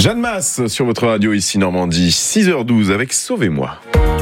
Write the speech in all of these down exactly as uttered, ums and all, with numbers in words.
Jeanne Masse sur votre radio ici Normandie, six heures douze avec Sauvez-moi.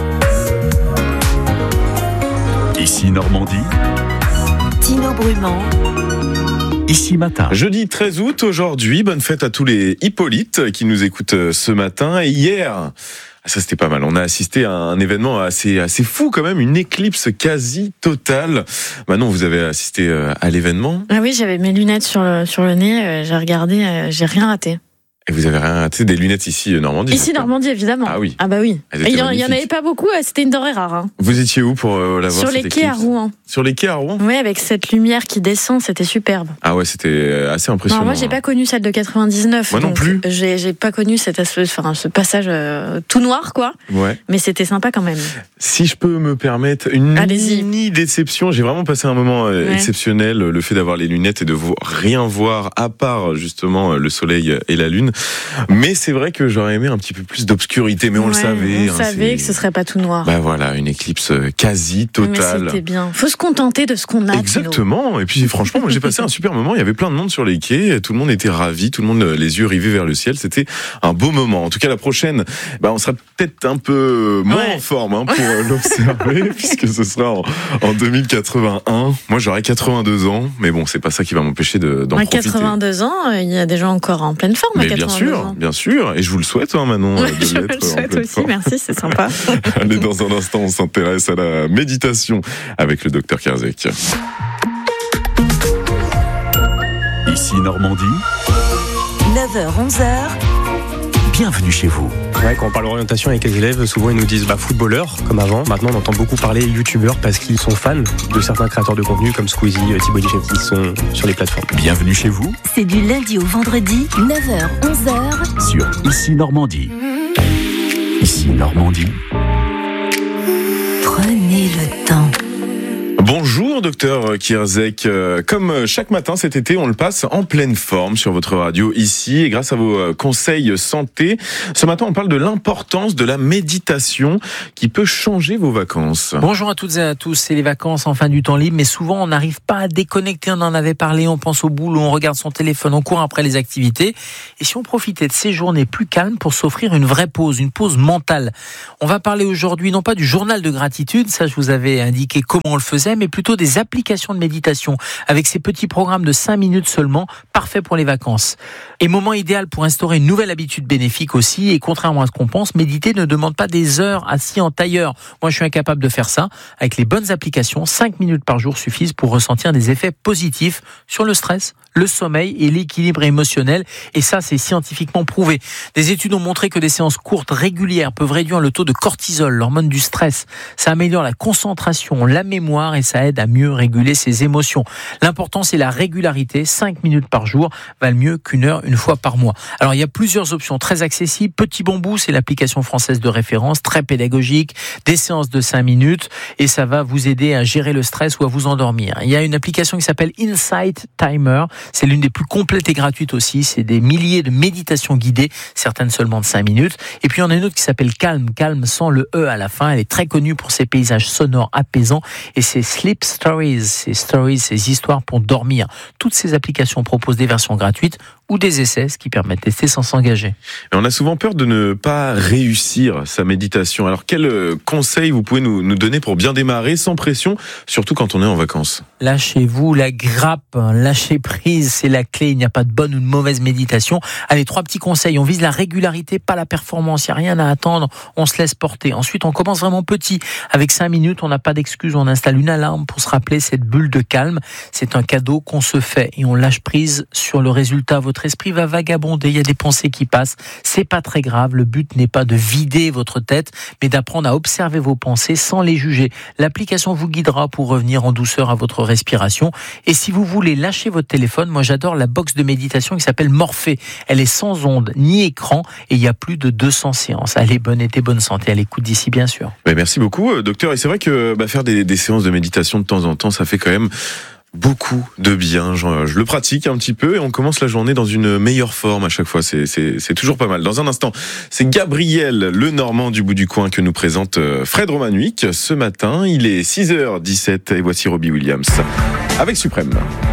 Ici Normandie, Tino Brumand. Ici Matin. Jeudi treize août aujourd'hui, bonne fête à tous les Hippolytes qui nous écoutent ce matin. Et hier, ça c'était pas mal, on a assisté à un événement assez, assez fou quand même, une éclipse quasi totale. Manon, vous avez assisté à l'événement ? Ah oui, j'avais mes lunettes sur le, sur le nez, j'ai regardé, j'ai rien raté. Et vous avez rien raté, des lunettes ici Normandie ? Ici Normandie, évidemment. Ah oui. Ah bah oui. Il y, en, il y en avait pas beaucoup, c'était une denrée rare. Hein. Vous étiez où pour euh, la voir ? Sur les quais à Rouen. Sur les quais à Rouen ? Oui, avec cette lumière qui descend, c'était superbe. Ah ouais, c'était assez impressionnant. Non, moi, j'ai pas connu celle de quatre-vingt-dix-neuf. Moi non plus. J'ai, j'ai pas connu cette, enfin, ce passage euh, tout noir, quoi. Ouais. Mais c'était sympa quand même. Si je peux me permettre une Allez-y. mini déception, j'ai vraiment passé un moment euh, ouais. exceptionnel, le fait d'avoir les lunettes et de rien voir à part justement le soleil et la lune. Mais c'est vrai que j'aurais aimé un petit peu plus d'obscurité, mais on ouais, le savait. On hein, savait c'est... que ce serait pas tout noir. Bah voilà, une éclipse quasi totale. Mais c'était bien. Faut se contenter de ce qu'on a. Exactement. Tino. Et puis franchement, moi j'ai passé un super moment. Il y avait plein de monde sur les quais. Tout le monde était ravi. Tout le monde les yeux rivés vers le ciel. C'était un beau moment. En tout cas, la prochaine, bah on sera peut-être un peu moins ouais. en forme hein, pour l'observer, puisque ce sera en, en deux mille quatre-vingt-un. Moi, j'aurai quatre-vingt-deux ans, mais bon, c'est pas ça qui va m'empêcher de, d'en à profiter. quatre-vingt-deux ans, il y a des gens encore en pleine forme. Mais à bien sûr, ans. bien sûr. Et je vous le souhaite, hein, Manon. Ouais, de je le souhaite aussi. Forme. Merci, c'est sympa. Allez, dans un instant, on s'intéresse à la méditation avec le docteur Kierzek. Ici Normandie, neuf heures onze heures. Bienvenue chez vous. Ouais, quand on parle d'orientation avec les élèves, souvent ils nous disent bah, footballeur, comme avant. Maintenant, on entend beaucoup parler youtubeurs parce qu'ils sont fans de certains créateurs de contenu comme Squeezie, Thibaut Inchep qui sont sur les plateformes. Bienvenue chez vous. C'est du lundi au vendredi, neuf heures onze heures. Sur Ici Normandie. Ici Normandie. Prenez le temps. Bonjour docteur Kierzek, comme chaque matin cet été on le passe en pleine forme sur votre radio ici et grâce à vos conseils santé, ce matin on parle de l'importance de la méditation qui peut changer vos vacances. Bonjour à toutes et à tous, c'est les vacances en fin du temps libre mais souvent on n'arrive pas à déconnecter, on en avait parlé, on pense au boulot, on regarde son téléphone, on court après les activités et si on profitait de ces journées plus calmes pour s'offrir une vraie pause, une pause mentale. On va parler aujourd'hui non pas du journal de gratitude, ça je vous avais indiqué comment on le faisait, mais plutôt des applications de méditation avec ces petits programmes de cinq minutes seulement, parfait pour les vacances. Et moment idéal pour instaurer une nouvelle habitude bénéfique aussi, et contrairement à ce qu'on pense, méditer ne demande pas des heures assis en tailleur. Moi, je suis incapable de faire ça. Avec les bonnes applications, cinq minutes par jour suffisent pour ressentir des effets positifs sur le stress, le sommeil et l'équilibre émotionnel. Et ça, c'est scientifiquement prouvé. Des études ont montré que des séances courtes régulières peuvent réduire le taux de cortisol, l'hormone du stress. Ça améliore la concentration, la mémoire et ça aide à mieux réguler ses émotions. L'important, c'est la régularité. cinq minutes par jour valent mieux qu'une heure une fois par mois. Alors, il y a plusieurs options très accessibles. Petit Bambou, c'est l'application française de référence, très pédagogique, des séances de cinq minutes et ça va vous aider à gérer le stress ou à vous endormir. Il y a une application qui s'appelle Insight Timer. C'est l'une des plus complètes et gratuites aussi. C'est des milliers de méditations guidées, certaines seulement de cinq minutes. Et puis, il y en a une autre qui s'appelle Calm. Calm sans le E à la fin. Elle est très connue pour ses paysages sonores apaisants et c'est Sleep Stories, ces stories, ces histoires pour dormir. Toutes ces applications proposent des versions gratuites ou des essais, ce qui permet de tester sans s'engager. Et on a souvent peur de ne pas réussir sa méditation. Alors, quels conseils vous pouvez nous, nous donner pour bien démarrer sans pression, surtout quand on est en vacances ? Lâchez-vous la grappe, lâchez prise, c'est la clé. Il n'y a pas de bonne ou de mauvaise méditation. Allez, trois petits conseils. On vise la régularité, pas la performance. Il n'y a rien à attendre. On se laisse porter. Ensuite, on commence vraiment petit. Avec cinq minutes, on n'a pas d'excuse. On installe une alarme pour se rappeler cette bulle de calme. C'est un cadeau qu'on se fait et on lâche prise sur le résultat. Votre esprit va vagabonder. Il y a des pensées qui passent. C'est pas très grave. Le but n'est pas de vider votre tête, mais d'apprendre à observer vos pensées sans les juger. L'application vous guidera pour revenir en douceur à votre respiration. Et si vous voulez lâcher votre téléphone, moi j'adore la box de méditation qui s'appelle Morphée. Elle est sans ondes ni écran et il y a plus de deux cents séances. Allez, bonne été, bonne santé à l'écoute d'ici bien sûr. Mais merci beaucoup docteur. Et c'est vrai que bah, faire des, des séances de méditation de temps en temps, ça fait quand même beaucoup de bien. Je, je le pratique un petit peu et on commence la journée dans une meilleure forme à chaque fois. C'est, c'est, c'est toujours pas mal. Dans un instant, c'est Gabriel, le Normand du bout du coin que nous présente Fred Romanuik ce matin. Il est six heures dix-sept et voici Robbie Williams avec Suprême.